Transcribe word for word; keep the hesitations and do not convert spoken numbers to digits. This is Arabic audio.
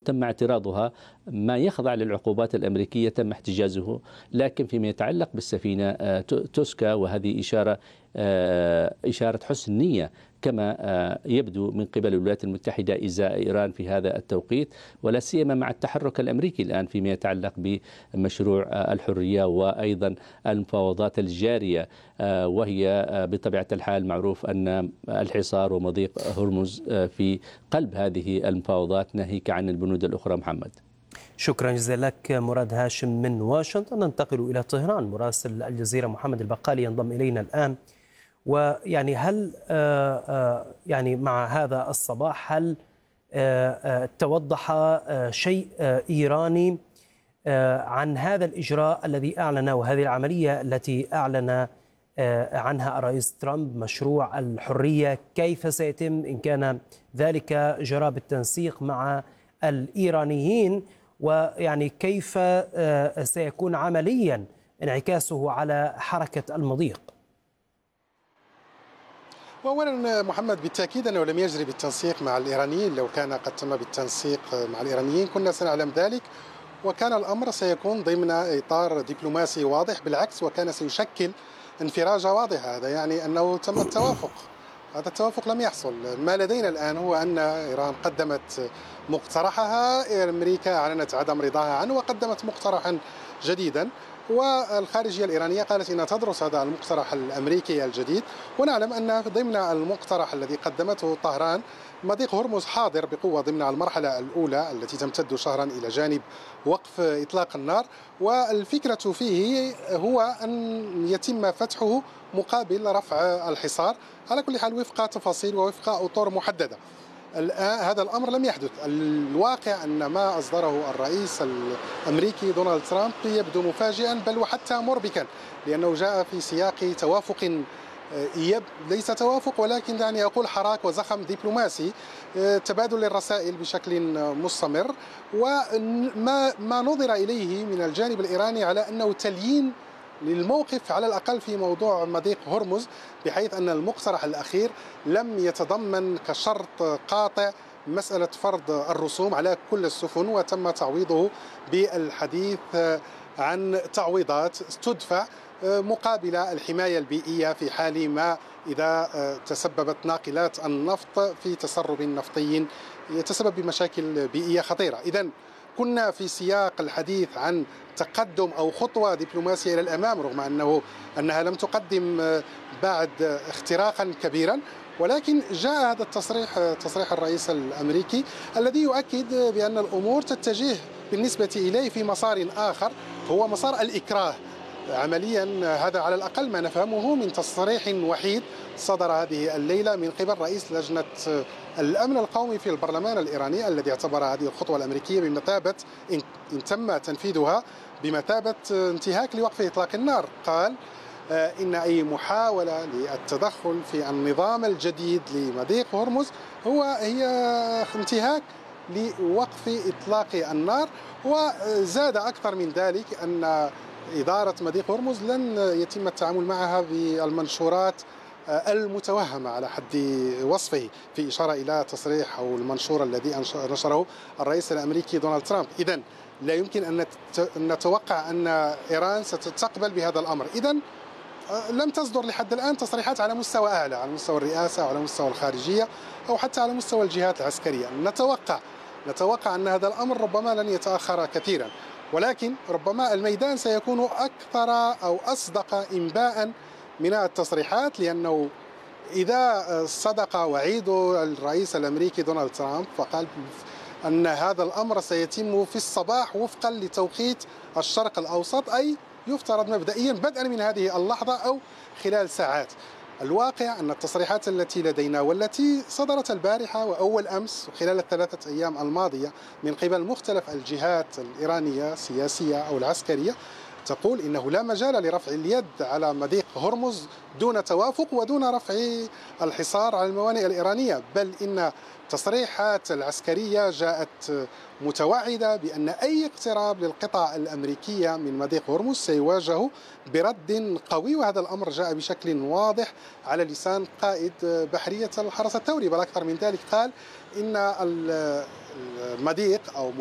تم اعتراضها ما يخضع للعقوبات الأمريكية تم احتجازه. لكن فيما يتعلق بالسفينة توسكا، وهذه إشارة إشارة حسن نية كما يبدو من قبل الولايات المتحدة إزاء إيران في هذا التوقيت، ولا سيما مع التحرك الأمريكي الآن فيما يتعلق بمشروع الحرية وأيضا المفاوضات الجارية، وهي بطبيعة الحال معروف أن الحصار ومضيق هرمز في قلب هذه المفاوضات، ناهيك عن البنود الأخرى. محمد، شكرا جزيلا لك مراد هاشم من واشنطن. ننتقل إلى طهران. مراسل الجزيرة محمد البقالي ينضم إلينا الآن. ويعني هل يعني مع هذا الصباح هل توضح شيء إيراني عن هذا الإجراء الذي أعلن، وهذه العملية التي أعلن عنها الرئيس ترامب، مشروع الحرية، كيف سيتم إن كان ذلك جرى بالتنسيق مع الإيرانيين، ويعني كيف سيكون عمليا انعكاسه على حركة المضيق؟ وأولا محمد، بالتأكيد أنه لم يجري بالتنسيق مع الإيرانيين. لو كان قد تم بالتنسيق مع الإيرانيين كنا سنعلم ذلك، وكان الأمر سيكون ضمن إطار دبلوماسي واضح. بالعكس، وكان سيشكل انفراجة واضحة. هذا يعني أنه تم التوافق. هذا التوافق لم يحصل. ما لدينا الآن هو أن إيران قدمت مقترحها، أمريكا أعلنت عدم رضاها عنه وقدمت مقترحا جديدا، والخارجية الإيرانية قالت إنها تدرس هذا المقترح الأمريكي الجديد. ونعلم أن ضمن المقترح الذي قدمته طهران مضيق هرمز حاضر بقوة ضمن المرحلة الأولى التي تمتد شهرا إلى جانب وقف إطلاق النار، والفكرة فيه هو أن يتم فتحه مقابل رفع الحصار، على كل حال وفق تفاصيل ووفق أطر محددة. الآن هذا الأمر لم يحدث. الواقع أن ما أصدره الرئيس الأمريكي دونالد ترامب يبدو مفاجئا، بل وحتى مربكا، لأنه جاء في سياق توافق، ليس توافق ولكن دعني أقول حراك وزخم دبلوماسي، تبادل الرسائل بشكل مستمر. وما ما نظر إليه من الجانب الإيراني على أنه تليين للموقف على الأقل في موضوع مضيق هرمز، بحيث أن المقترح الأخير لم يتضمن كشرط قاطع مسألة فرض الرسوم على كل السفن، وتم تعويضه بالحديث عن تعويضات تدفع مقابل الحماية البيئية في حال ما إذا تسببت ناقلات النفط في تسرب نفطي يتسبب بمشاكل بيئية خطيرة. إذن كنا في سياق الحديث عن تقدم أو خطوة دبلوماسية إلى الأمام، رغم أنه أنها لم تقدم بعد اختراقا كبيرا. ولكن جاء هذا التصريح، تصريح الرئيس الأمريكي، الذي يؤكد بأن الأمور تتجه بالنسبة إليه في مسار آخر، هو مسار الإكراه. عمليا هذا على الأقل ما نفهمه من تصريح وحيد صدر هذه الليلة من قبل رئيس لجنة الأمن القومي في البرلمان الإيراني، الذي اعتبر هذه الخطوة الأمريكية بمثابة، إن تم تنفيذها، بمثابة انتهاك لوقف إطلاق النار. قال إن أي محاولة للتدخل في النظام الجديد لمضيق هرمز هو هي انتهاك لوقف إطلاق النار. وزاد أكثر من ذلك أن إدارة مضيق هرمز لن يتم التعامل معها بالمنشورات المتوهمة على حد وصفه، في إشارة إلى تصريح أو المنشور الذي نشره الرئيس الأمريكي دونالد ترامب. إذن لا يمكن أن نتوقع أن إيران ستقبل بهذا الأمر. إذن لم تصدر لحد الآن تصريحات على مستوى أعلى، على مستوى الرئاسة أو على مستوى الخارجية أو حتى على مستوى الجهات العسكرية. نتوقع نتوقع أن هذا الأمر ربما لن يتأخر كثيرا، ولكن ربما الميدان سيكون أكثر أو أصدق إنباء من التصريحات، لأنه إذا صدق وعيد الرئيس الأمريكي دونالد ترامب فقال أن هذا الأمر سيتم في الصباح وفقا لتوقيت الشرق الأوسط، أي يفترض مبدئيا بدءا من هذه اللحظة أو خلال ساعات. الواقع أن التصريحات التي لدينا والتي صدرت البارحة وأول أمس خلال الثلاثة أيام الماضية من قبل مختلف الجهات الإيرانية السياسية أو العسكرية تقول إنه لا مجال لرفع اليد على مضيق هرمز دون توافق ودون رفع الحصار على الموانئ الإيرانية، بل إن تصريحات العسكرية جاءت متوعدة بأن أي اقتراب للقطع الأمريكية من مضيق هرمز سيواجه برد قوي. وهذا الأمر جاء بشكل واضح على لسان قائد بحرية الحرس الثوري، بل أكثر من ذلك قال إن المضيق أو